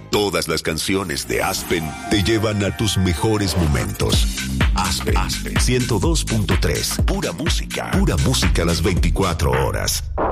Todas las canciones de Aspen te llevan a tus mejores momentos. Aspen 102.3. Pura música las 24 horas.